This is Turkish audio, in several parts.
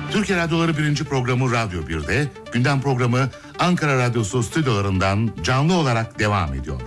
Türkiye Radyoları 1. programı Radyo 1'de, gündem programı Ankara Radyosu stüdyolarından canlı olarak devam ediyor.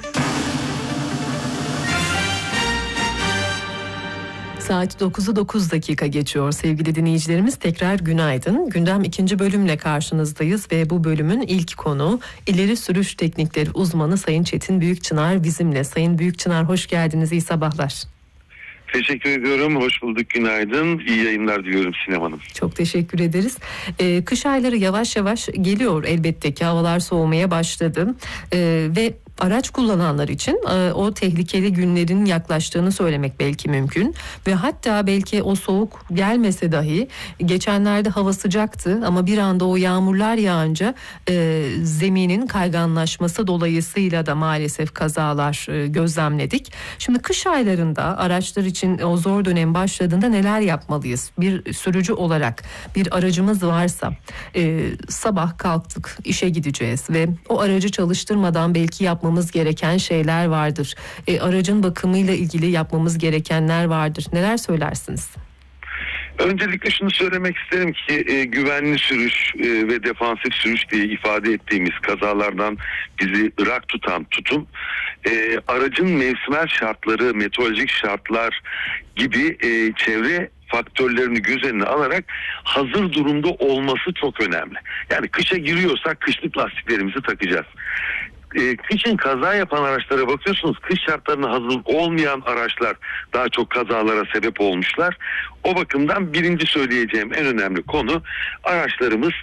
Saat 9'u 9 dakika geçiyor sevgili dinleyicilerimiz. Tekrar günaydın. Gündem 2. bölümle karşınızdayız ve bu bölümün ilk konu ileri sürüş teknikleri uzmanı Sayın Çetin Büyükçınar bizimle. Sayın Büyükçınar hoş geldiniz, iyi sabahlar. Teşekkür ediyorum. Hoş bulduk. Günaydın. İyi yayınlar diliyorum Sinem Hanım. Çok teşekkür ederiz. Kış ayları yavaş yavaş geliyor elbette ki, havalar soğumaya başladı ve araç kullananlar için o tehlikeli günlerin yaklaştığını söylemek belki mümkün ve hatta belki o soğuk gelmese dahi geçenlerde hava sıcaktı ama bir anda o yağmurlar yağınca zeminin kayganlaşması dolayısıyla da maalesef kazalar gözlemledik. Şimdi kış aylarında araçlar için o zor dönem başladığında neler yapmalıyız? Bir sürücü olarak bir aracımız varsa sabah kalktık, işe gideceğiz ve o aracı çalıştırmadan belki yapmamız gereken şeyler vardır. Aracın bakımıyla ilgili yapmamız gerekenler vardır. Neler söylersiniz? Öncelikle şunu söylemek isterim ki güvenli sürüş ve defansif sürüş diye ifade ettiğimiz kazalardan bizi ırak tutan tutum aracın mevsimel şartları, meteorolojik şartlar gibi çevre faktörlerini göz önüne alarak hazır durumda olması çok önemli. Yani kışa giriyorsak kışlık lastiklerimizi takacağız. Kışın kaza yapan araçlara bakıyorsunuz, kış şartlarına hazır olmayan araçlar daha çok kazalara sebep olmuşlar. O bakımdan birinci söyleyeceğim en önemli konu, araçlarımız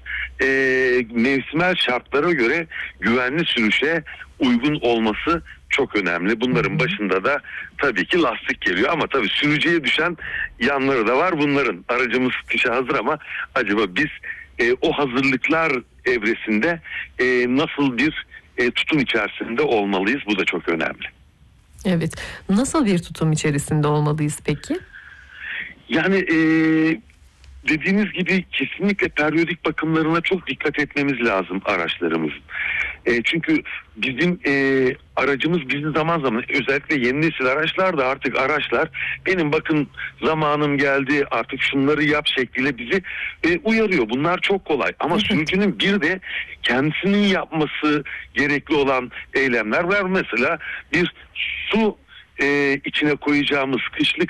mevsimel şartlara göre güvenli sürüşe uygun olması çok önemli. Bunların başında da tabii ki lastik geliyor ama tabii sürücüye düşen yanları da var bunların. Aracımız kışa hazır ama acaba biz o hazırlıklar evresinde nasıl bir tutum içerisinde olmalıyız? Bu da çok önemli. Evet. Nasıl bir tutum içerisinde olmalıyız peki? Yani dediğiniz gibi kesinlikle periyodik bakımlarına çok dikkat etmemiz lazım araçlarımızın. Çünkü bizim aracımız bizi zaman zaman, özellikle yeni nesil araçlar da artık araçlar benim bakın zamanım geldi artık şunları yap şekliyle bizi uyarıyor. Bunlar çok kolay ama sürücünün bir de kendisinin yapması gerekli olan eylemler var. Mesela bir su içine koyacağımız kışlık